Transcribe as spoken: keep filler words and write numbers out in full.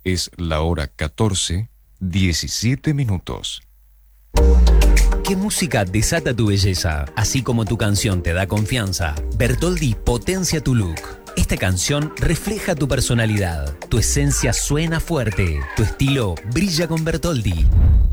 Es la hora catorce, diecisiete minutos. ¿Qué música desata tu belleza? Así como tu canción te da confianza, Bertoldi potencia tu look. Esta canción refleja tu personalidad. Tu esencia suena fuerte. Tu estilo brilla con Bertoldi.